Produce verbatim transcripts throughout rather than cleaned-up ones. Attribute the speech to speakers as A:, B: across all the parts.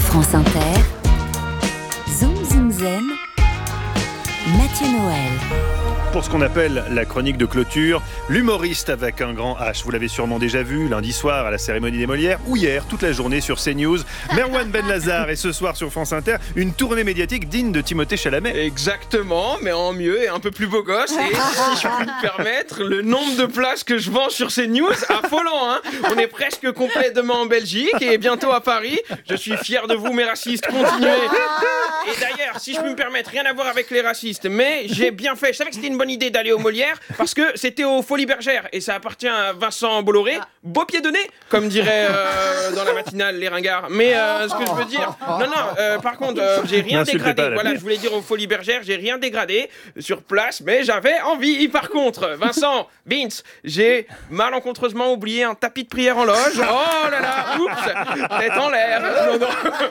A: France Inter, Zoom Zoom Zen, Mathieu Noël.
B: Pour ce qu'on appelle la chronique de clôture, l'humoriste avec un grand H. Vous l'avez sûrement déjà vu lundi soir à la cérémonie des Molières ou hier, toute la journée sur CNews. Merwan Benlazar et ce soir sur France Inter, une tournée médiatique digne de Timothée Chalamet.
C: Exactement, mais en mieux et un peu plus beau gosse. Et si je puis me permettre, le nombre de places que je vends sur CNews, affolant, hein. On est presque complet demain en Belgique et bientôt à Paris. Je suis fier de vous, mes racistes, continuez. Et d'ailleurs, si je puis me permettre, rien à voir avec les racistes, mais j'ai bien fait. Je savais que c'était une bonne idée d'aller aux Molières parce que c'était aux Folies Bergères et ça appartient à Vincent Bolloré. Beau pied de nez, comme dirait euh, dans la matinale les ringards. Mais euh, ce que je veux dire, non, non, euh, par contre, euh, j'ai rien dégradé. Pas, voilà, je voulais dire aux Folies Bergères, j'ai rien dégradé sur place, mais j'avais envie. Par contre, Vincent, Vince, j'ai malencontreusement oublié un tapis de prière en loge. Oh là là, oups, tête en l'air. Non,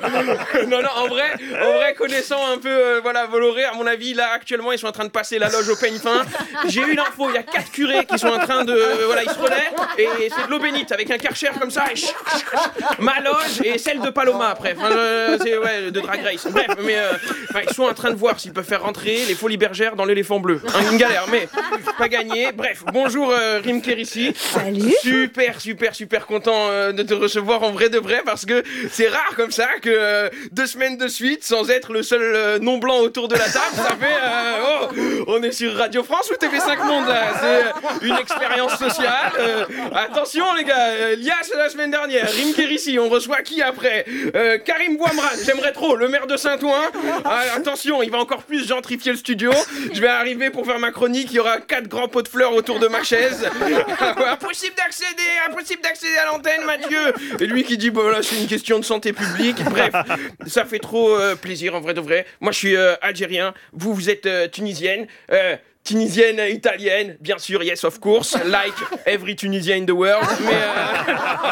C: non, non, non, en vrai, en vrai, connaissant un peu, euh, voilà, Bolloré, à mon avis, là, actuellement, ils sont en train de passer la loge au peigne fin. J'ai eu l'info, il y a quatre curés qui sont en train de, euh, voilà, ils se relaient, et c'est de l'eau bénite avec un karcher comme ça, et chut, chut, chut, ma loge et celle de Paloma après, enfin, euh, c'est, ouais, de Drag Race. Bref, mais euh, enfin, ils sont en train de voir s'ils peuvent faire rentrer les Folies Bergères dans l'éléphant bleu. Hein, une galère, mais pas gagné. Bref, bonjour euh, Rim Kérissi.
D: Salut.
C: Super, super, super content euh, de te recevoir en vrai de vrai parce que c'est rare comme ça que euh, deux semaines de suite sans être le seul euh, non blanc autour de la table, ça fait euh, oh, on est sur Radio France ou T V cinq Monde là, c'est une expérience sociale. Euh, attention les gars, euh, Lias la semaine dernière, Rim Kérissi, on reçoit qui après euh, Karim Bouamran, j'aimerais trop, le maire de Saint-Ouen. Ah, attention, il va encore plus gentrifier le studio. Je vais arriver pour faire ma chronique, il y aura quatre grands pots de fleurs autour de ma chaise. Impossible d'accéder, impossible d'accéder à l'antenne, Mathieu. Et lui qui dit, bon là c'est une question de santé publique. Bref, ça fait trop euh, plaisir en vrai de vrai. Moi je suis euh, algérien, vous vous êtes euh, tunisienne. Euh, Tunisienne, italienne, bien sûr, yes of course, like every Tunisian in the world, mais euh,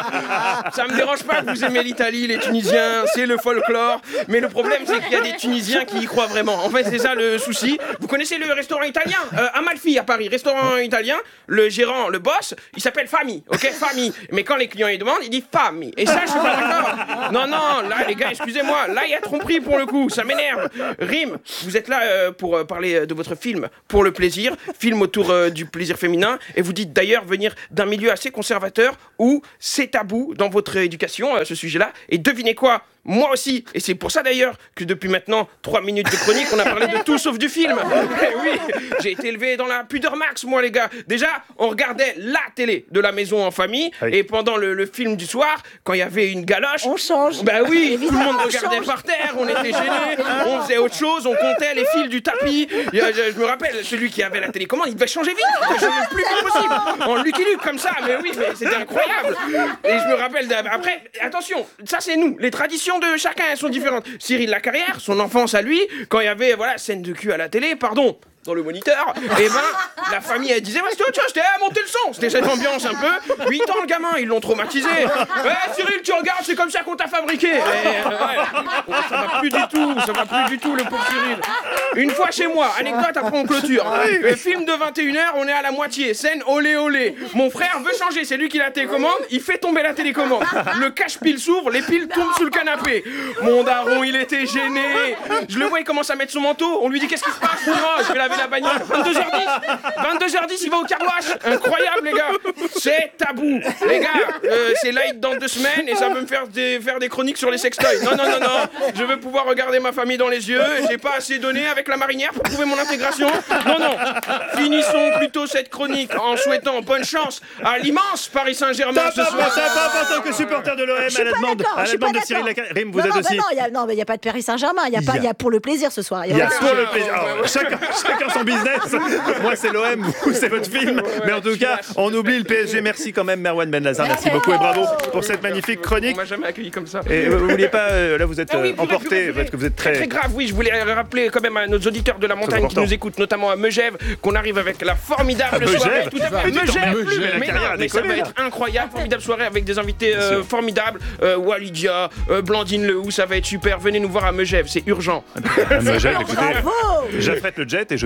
C: ça me dérange pas que vous aimez l'Italie, les Tunisiens, c'est le folklore, mais le problème c'est qu'il y a des Tunisiens qui y croient vraiment. En fait, c'est ça le souci. Vous connaissez le restaurant italien euh, Amalfi à Paris, restaurant italien, le gérant, le boss, il s'appelle Fami, ok, Fami, mais quand les clients ils demandent, il dit Fami, et ça je suis pas d'accord. Non, non, là les gars, excusez-moi, là il y a tromperie pour le coup, ça m'énerve. Rim, vous êtes là euh, pour euh, parler de votre film, pour le plaisir. Film autour euh, du plaisir féminin, et vous dites d'ailleurs venir d'un milieu assez conservateur où c'est tabou dans votre éducation, euh, ce sujet-là, et devinez quoi, moi aussi, et c'est pour ça d'ailleurs que depuis maintenant trois minutes de chronique, on a parlé de tout sauf du film. Et oui, j'ai été élevé dans la pudeur max, moi les gars. Déjà, on regardait la télé de la maison en famille, oui. Et pendant le, le film du soir, quand il y avait une galoche,
D: on change.
C: Bah oui, évidemment, tout le monde regardait par terre, on était gênés, on faisait autre chose, on comptait les fils du tapis. Je, je, je me rappelle, celui qui avait la télécommande, il devait changer vite, il devait changer le plus vite possible, en Lucky Luke comme ça, mais oui, mais c'était incroyable. Et je me rappelle, après, attention, ça c'est nous, les traditions de chacun, elles sont différentes. Cyril Lacarrière, son enfance à lui, quand il y avait, voilà, scène de cul à la télé, pardon, dans le moniteur, et ben, la famille, elle disait, ouais, c'était autre chose, c'était à monter le son, c'était cette ambiance un peu. huit ans, le gamin, ils l'ont traumatisé. Ouais, Cyril, tu regardes, c'est comme ça qu'on t'a fabriqué. Et, euh, ouais, ça va plus du tout, ça va plus du tout, le pauvre Cyril. Une fois chez moi, anecdote, après on clôture. Le film de vingt et une heures, on est à la moitié, scène olé olé. Mon frère veut changer, c'est lui qui la télécommande, il fait tomber la télécommande. Le cache-pile s'ouvre, les piles tombent sous le canapé. Mon daron, il était gêné. Je le vois, il commence à mettre son manteau, on lui dit, qu'est-ce qui se passe? Moi, je vais laver la bagnole. vingt-deux heures dix, vingt-deux heures dix, il va au car wash. Incroyable, les gars. C'est tabou. Les gars, euh, c'est light dans deux semaines et ça peut me faire des, faire des chroniques sur les sextoys. Non, non, non, non. Je veux pouvoir regarder ma famille dans les yeux et j'ai pas assez donné avec la marinière pour prouver mon intégration. Non, non. Finissons plutôt cette chronique en souhaitant bonne chance à l'immense Paris Saint-Germain ce soir.
B: C'est pas important que supporter de l'O M à la demande, à la demande de Cyril Lacarrière. Rim, vous
D: non,
B: êtes
D: non,
B: aussi.
D: Non, il y a, non, mais il n'y a pas de Paris Saint-Germain. Il y a pas, il y a pour le plaisir ce soir.
B: Il y a pour le plaisir. Alors, chacun, chacun son business. Moi, c'est l'O M, vous, c'est votre film. Mais en tout cas, on oublie le P S G. Merci quand même, Merwan Benlazar. Merci beaucoup et bravo pour cette magnifique chronique.
C: On m'a jamais accueilli comme ça.
B: Et vous vouliez pas, euh, là, vous êtes
C: ah oui,
B: euh, emporté parce que vous êtes très...
C: très grave. Oui, je voulais rappeler quand même à nos auditeurs de la montagne qui nous écoutent, notamment à Megève, qu'on arrive avec la formidable soirée. Tout à fait. Megève, mais, non, mais ça va être incroyable, formidable soirée avec des invités euh, formidables. Euh, Walidia, euh, Blandine Lehou, ça va être super. Venez nous voir à Megève, c'est urgent.
B: Megève, écoutez, j'affrète le jet et je viens.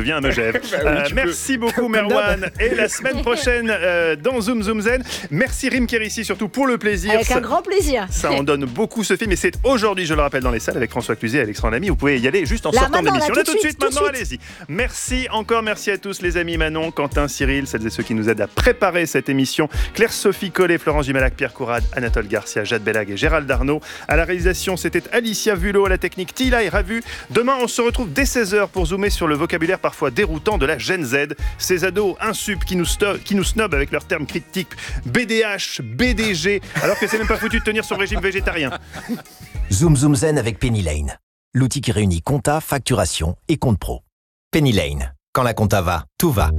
B: bien à Megève.
C: Bah oui,
B: Euh,
C: tu
B: merci beaucoup Merwan. Et la semaine prochaine euh, dans Zoom Zoom Zen. Merci Rim Kérissi surtout pour le plaisir.
D: Avec
B: ça,
D: un grand plaisir.
B: Ça en donne beaucoup ce film et c'est aujourd'hui, je le rappelle, dans les salles avec François Cluzet et Alexandre Lamy. Vous pouvez y aller juste en
D: Là,
B: sortant de
D: maintenant,
B: l'émission.
D: là,
B: Là,
D: tout
B: tout de
D: de
B: suite,
D: suite, tout de
B: maintenant, allez-y. Merci encore, merci à tous les amis Manon, Quentin, Cyril, celles et ceux qui nous aident à préparer cette émission. Claire-Sophie Collet, Florence Gimalac, Pierre Courade, Anatole Garcia, Jade Bellag et Gérald Darnaud. À la réalisation, c'était Alicia Vulot, à la technique Tila et Ravu. Demain, on se retrouve dès seize heures pour zoomer sur le vocabulaire parfois déroutant de la Gen Z. Ces ados insup qui nous, sto- qui nous snobent avec leurs termes critiques B D H, B D G, alors que c'est même pas foutu de tenir son régime végétarien.
E: Zoom Zoom Zen avec Penny Lane, l'outil qui réunit compta, facturation et compte pro. Penny Lane, quand la compta va, tout va.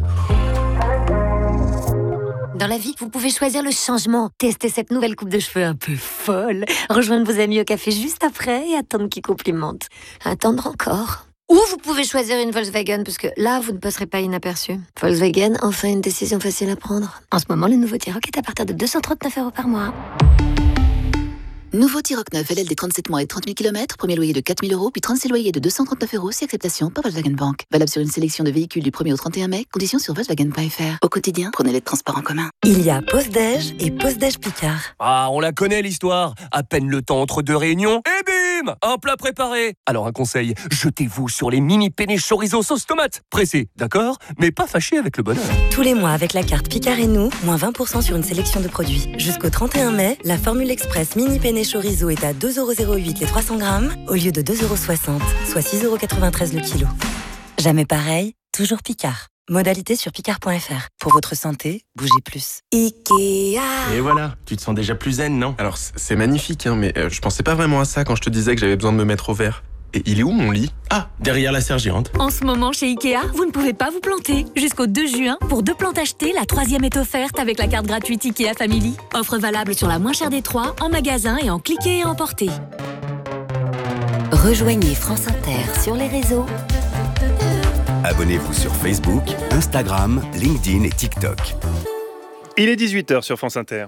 F: Dans la vie, vous pouvez choisir le changement. Tester cette nouvelle coupe de cheveux un peu folle. Rejoindre vos amis au café juste après et attendre qu'ils complimentent. Attendre encore. Ou vous pouvez choisir une Volkswagen, parce que là, vous ne passerez pas inaperçu. Volkswagen, enfin une décision facile à prendre. En ce moment, le nouveau T-Roc est à partir de deux cent trente-neuf euros par mois.
G: Nouveau T-Roc neuf, L L D trente-sept mois et trente mille kilomètres, premier loyer de quatre mille euros, puis trente-six loyers de deux cent trente-neuf euros, si acceptation par Volkswagen Bank. Valable sur une sélection de véhicules du premier au trente et un mai, conditions sur Volkswagen point F R. Au quotidien, prenez les transports en commun.
H: Il y a Pause Déj et Pause Déj Picard.
I: Ah, on la connaît l'histoire. À peine le temps entre deux réunions, et bim, un plat préparé. Alors un conseil, jetez-vous sur les mini penne chorizo sauce tomate. Pressé, d'accord, mais pas fâché avec le bonheur.
H: Tous les mois avec la carte Picard et nous, moins vingt pour cent sur une sélection de produits. Jusqu'au trente et un mai, la formule express mini penne chorizo est à deux euros zéro huit les trois cents grammes au lieu de deux euros soixante, soit six euros quatre-vingt-treize le kilo. Jamais pareil, toujours Picard. Modalité sur picard point F R. Pour votre santé, bougez plus.
F: Ikea.
J: Et voilà, tu te sens déjà plus zen, non? Alors, c- c'est magnifique, hein, mais euh, je pensais pas vraiment à ça quand je te disais que j'avais besoin de me mettre au vert. Et il est où mon lit? Ah, derrière la sergérante.
K: En ce moment, chez Ikea, vous ne pouvez pas vous planter. Jusqu'au deux juin, pour deux plantes achetées, la troisième est offerte avec la carte gratuite Ikea Family. Offre valable sur la moins chère des trois, en magasin et en cliquer et emporter.
A: Rejoignez France Inter sur les réseaux.
L: Abonnez-vous sur Facebook, Instagram, LinkedIn et TikTok.
B: Il est dix-huit heures sur France Inter.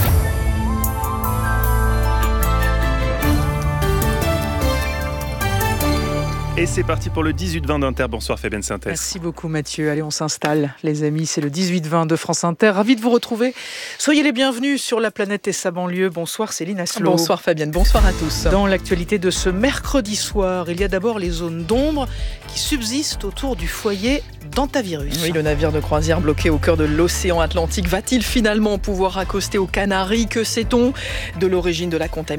B: Et c'est parti pour le dix-huit vingt d'Inter. Bonsoir Fabienne Synthèse.
M: Merci beaucoup Mathieu. Allez, on s'installe les amis, c'est le dix-huit vingt de France Inter. Ravi de vous retrouver. Soyez les bienvenus sur La Planète et sa banlieue. Bonsoir Céline Asselot.
N: Bonsoir Fabienne, bonsoir à tous.
M: Dans l'actualité de ce mercredi soir, il y a d'abord les zones d'ombre qui subsistent autour du foyer d'Antavirus.
N: Oui, le navire de croisière bloqué au cœur de l'océan Atlantique va-t-il finalement pouvoir accoster aux Canaries? Que sait-on de l'origine de la contamination?